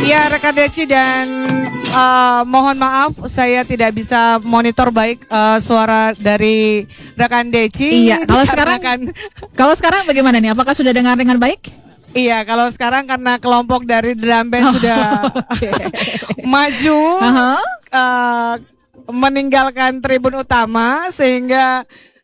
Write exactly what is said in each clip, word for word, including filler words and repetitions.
Ya, rekan Deci dan uh, mohon maaf saya tidak bisa monitor baik uh, suara dari rekan Deci. Iya, kalau sekarang kalau sekarang bagaimana nih? Apakah sudah dengar dengan baik? Iya, kalau sekarang karena kelompok dari drum band oh, sudah okay. maju uh-huh. uh, meninggalkan tribun utama sehingga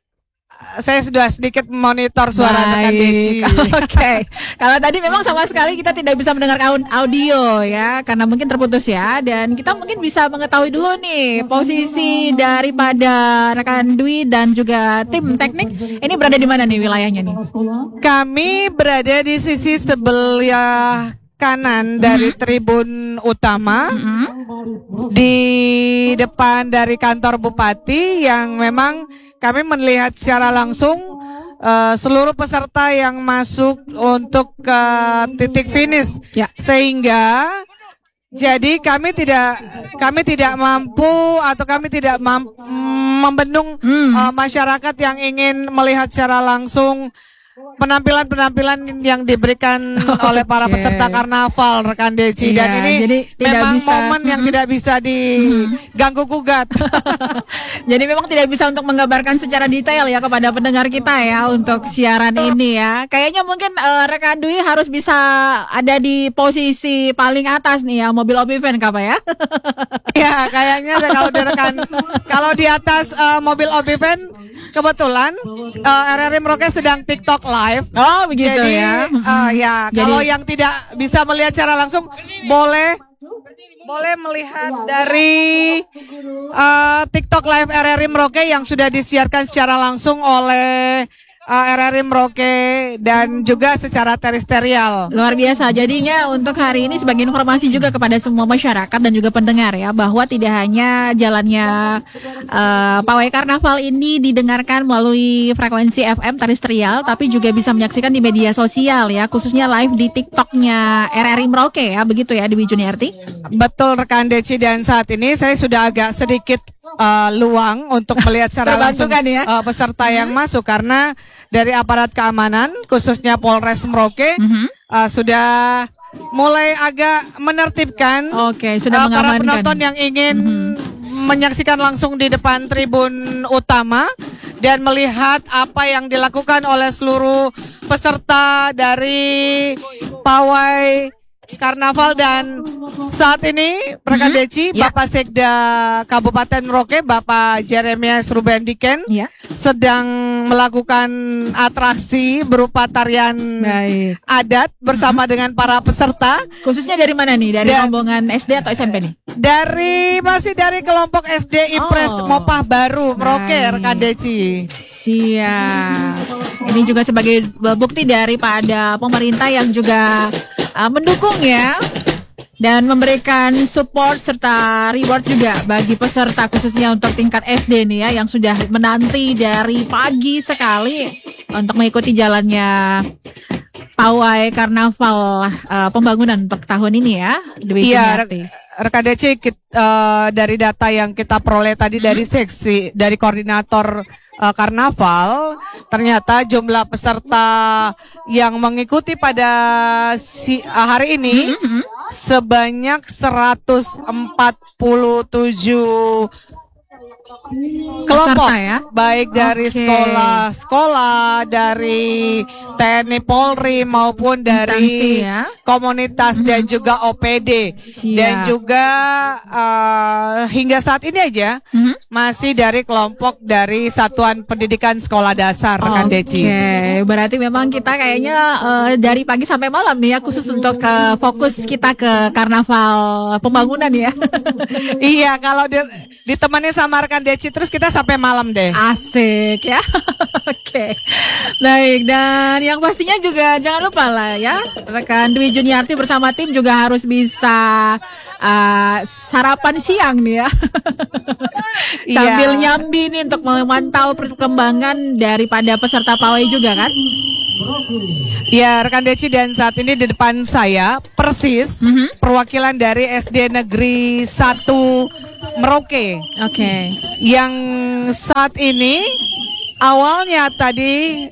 saya sudah sedikit monitor suara rekan Deci. Oke. Okay. Kalau tadi memang sama sekali kita tidak bisa mendengar audio ya, karena mungkin terputus ya. Dan kita mungkin bisa mengetahui dulu nih posisi daripada rekan Dwi dan juga tim teknik ini berada di mana nih wilayahnya nih? Kami berada di sisi sebelah kanan dari mm-hmm. tribun utama, mm-hmm. di depan dari kantor bupati yang memang kami melihat secara langsung uh, seluruh peserta yang masuk untuk ke titik finish, ya. Sehingga jadi kami tidak kami tidak mampu atau kami tidak mampu membendung mm. uh, masyarakat yang ingin melihat secara langsung penampilan-penampilan yang diberikan okay. oleh para peserta karnaval rekan Deci, iya, dan ini jadi memang bisa, momen yang mm-hmm. tidak bisa diganggu gugat. Jadi memang tidak bisa untuk menggambarkan secara detail ya kepada pendengar kita ya untuk siaran ini ya. Kayaknya mungkin uh, rekan Dwi harus bisa ada di posisi paling atas nih ya, mobil Obiven apa ya? Ya kayaknya kalau di rekan kalau di atas uh, mobil Obiven kebetulan uh, R R I Merauke sedang TikTok live. Oh begitu. Jadi, ya. Uh, ya Jadi, kalau yang tidak bisa melihat secara langsung boleh boleh melihat dari uh, TikTok live R R I Merauke yang sudah disiarkan secara langsung oleh uh, R R I Merauke dan juga secara terestrial. Luar biasa. Jadinya untuk hari ini sebagai informasi juga kepada semua masyarakat dan juga pendengar ya, bahwa tidak hanya jalannya uh, pawai karnaval ini didengarkan melalui frekuensi F M terestrial, tapi juga bisa menyaksikan di media sosial ya, khususnya live di TikToknya R R I Merauke ya, begitu ya Dewi Juniarti? Betul rekan Deci, dan saat ini saya sudah agak sedikit uh, luang untuk melihat secara langsung ya? uh, peserta yang masuk, karena dari aparat keamanan khususnya Polres Merauke mm-hmm. uh, sudah mulai agak menertibkan okay, sudah uh, para penonton yang ingin mm-hmm. menyaksikan langsung di depan tribun utama dan melihat apa yang dilakukan oleh seluruh peserta dari pawai karnaval. Dan saat ini rekan mm-hmm. Deci, yeah. Bapak Sekda Kabupaten Merauke, Bapak Jeremias Rubendiken yeah. sedang melakukan atraksi berupa tarian Baik. adat bersama mm-hmm. dengan para peserta. Khususnya dari mana nih? Dari Dan, rombongan S D atau S M P nih? Dari masih dari kelompok S D Impres oh. Mopah Baru Merauke, rekan Deci. Siap. Ini juga sebagai bukti daripada pemerintah yang juga Uh, mendukung ya dan memberikan support serta reward juga bagi peserta khususnya untuk tingkat S D nih ya, yang sudah menanti dari pagi sekali untuk mengikuti jalannya pawai karnaval uh, pembangunan untuk tahun ini ya. Iya, rekan Deci, uh, dari data yang kita peroleh tadi hmm. dari seksi dari koordinator Uh, karnaval, ternyata jumlah peserta yang mengikuti pada si, uh, hari ini mm-hmm. sebanyak seratus empat puluh tujuh kelompok, ya? Baik dari okay. sekolah-sekolah, dari T N I Polri maupun dari ya? komunitas hmm. dan juga O P D. Siap. Dan juga uh, hingga saat ini aja hmm. masih dari kelompok dari Satuan Pendidikan Sekolah Dasar, rekan okay. Deci. Oke, berarti memang kita kayaknya uh, dari pagi sampai malam nih ya, khusus untuk uh, fokus kita ke karnaval pembangunan ya. Iya, kalau di, ditemani sama rekan Deci terus kita sampai malam deh. Asik ya. Oke. Baik, dan yang pastinya juga jangan lupa lah ya, rekan Dwi Juniarti bersama tim juga harus bisa uh, sarapan siang nih ya. Sambil iya. nyambi nih untuk memantau perkembangan daripada peserta pawai juga kan. Ya, rekan Deci, dan saat ini di depan saya persis mm-hmm. perwakilan dari S D Negeri satu Merauke. Oke. Okay. Yang saat ini awalnya tadi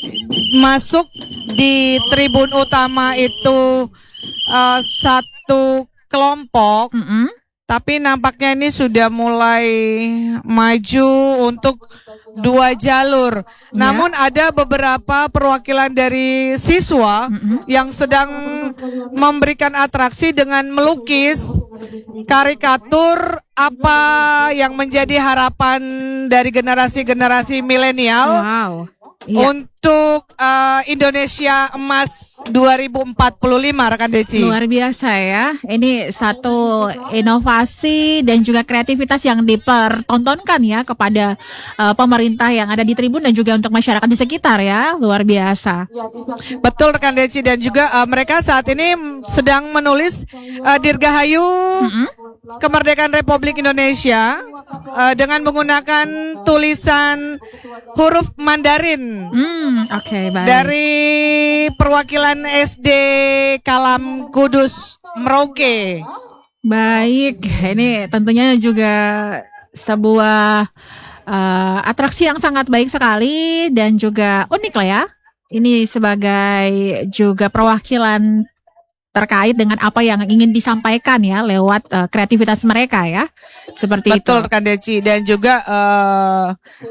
masuk di tribun utama itu uh, satu kelompok, Mm-mm. tapi nampaknya ini sudah mulai maju untuk dua jalur. Namun ada beberapa perwakilan dari siswa Mm-mm. yang sedang memberikan atraksi dengan melukis karikatur apa yang menjadi harapan dari generasi-generasi milenial Wow. Iya. untuk uh, Indonesia Emas dua ribu empat puluh lima, rekan Deci. Luar biasa ya. Ini satu inovasi dan juga kreativitas yang dipertontonkan ya kepada uh, pemerintah yang ada di Tribun dan juga untuk masyarakat di sekitar ya. Luar biasa. Betul, rekan Deci, dan juga uh, mereka saat ini sedang menulis uh, Dirgahayu Mm-mm. Kemerdekaan Republik Indonesia uh, dengan menggunakan tulisan huruf Mandarin. Hmm, oke, baik. Dari perwakilan S D Kalam Kudus Merauke. Baik, ini tentunya juga sebuah uh, atraksi yang sangat baik sekali dan juga unik lah ya. Ini sebagai juga perwakilan terkait dengan apa yang ingin disampaikan ya lewat uh, kreativitas mereka ya. Seperti Betul, itu. rekan Deci, dan juga uh,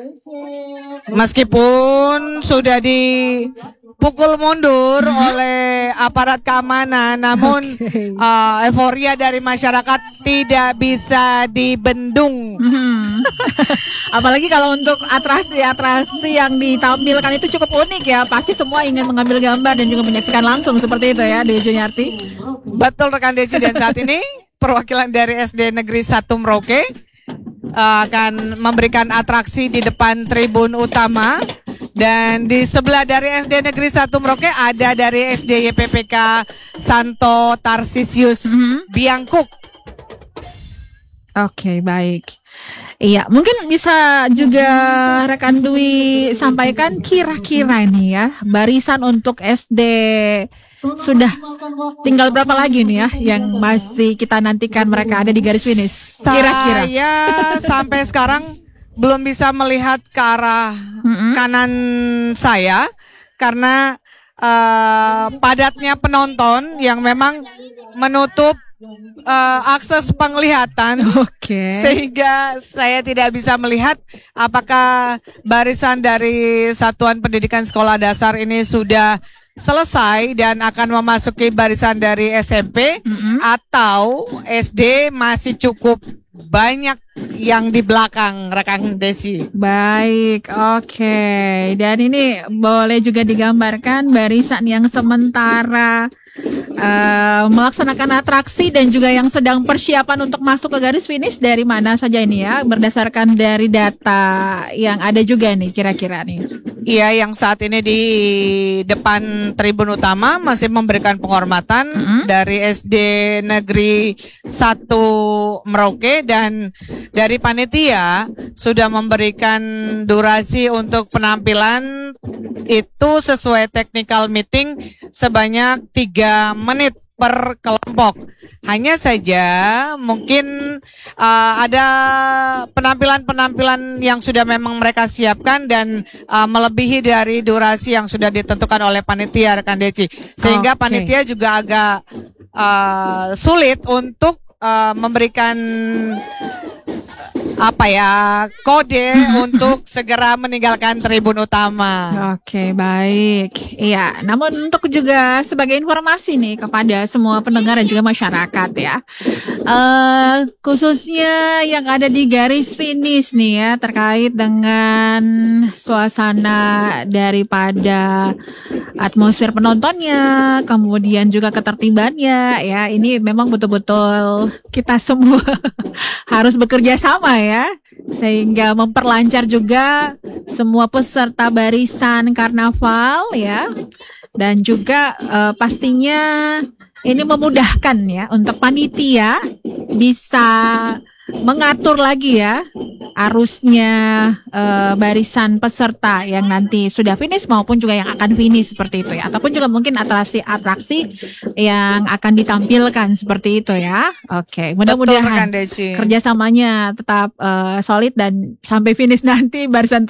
meskipun sudah dipukul mundur Mhm. oleh aparat keamanan, namun Oke. uh, euforia dari masyarakat tidak bisa dibendung. Mhm. Apalagi kalau untuk atraksi-atraksi yang ditampilkan itu cukup unik ya. Pasti semua ingin mengambil gambar dan juga menyaksikan langsung seperti itu ya, Dewi Juniarti. Betul, rekan Deci, dan saat ini perwakilan dari S D Negeri satu Merauke uh, akan memberikan atraksi di depan tribun utama, dan di sebelah dari S D Negeri satu Merauke ada dari S D Y P P K Santo Tarsisius Mhm. Biangkuk. Oke, baik. Iya, mungkin bisa juga rekan Dwi sampaikan kira-kira nih ya, barisan untuk S D sudah tinggal berapa lagi nih ya yang masih kita nantikan mereka ada di garis finish? Kira-kira. Saya sampai sekarang belum bisa melihat ke arah Mm-mm. kanan saya karena uh, padatnya penonton yang memang menutup uh, akses penglihatan. Oke. Sehingga saya tidak bisa melihat apakah barisan dari Satuan Pendidikan Sekolah Dasar ini sudah selesai dan akan memasuki barisan dari S M P, Mm-mm. atau S D masih cukup banyak yang di belakang, rekan Desi. Baik, oke. Dan ini boleh juga digambarkan barisan yang sementara uh, melaksanakan atraksi dan juga yang sedang persiapan untuk masuk ke garis finish dari mana saja ini ya, berdasarkan dari data yang ada juga nih kira-kira nih. Iya, yang saat ini di depan tribun utama masih memberikan penghormatan Mm-hmm. dari S D Negeri satu Merauke, dan dari panitia sudah memberikan durasi untuk penampilan itu sesuai technical meeting sebanyak tiga menit per kelompok. Hanya saja mungkin uh, ada penampilan-penampilan yang sudah memang mereka siapkan dan uh, melebihi dari durasi yang sudah ditentukan oleh panitia, rekan Deci. Sehingga Oke. panitia juga agak uh, sulit untuk uh, memberikan apa ya kode untuk segera meninggalkan tribun utama. Oke, baik. Iya, namun untuk juga sebagai informasi nih kepada semua pendengar dan juga masyarakat ya. Eh khususnya yang ada di garis finish nih ya, terkait dengan suasana daripada atmosfer penontonnya, kemudian juga ketertibannya ya. Ini memang betul-betul kita semua harus bekerja sama ya, sehingga memperlancar juga semua peserta barisan karnaval ya, dan juga eh, pastinya ini memudahkan ya untuk panitia bisa mengatur lagi ya arusnya eh, barisan peserta yang nanti sudah finish maupun juga yang akan finish seperti itu ya, ataupun juga mungkin atraksi-atraksi yang akan ditampilkan seperti itu ya. Oke, mudah-mudahan Desi. kerjasamanya tetap eh, solid dan sampai finish nanti barisan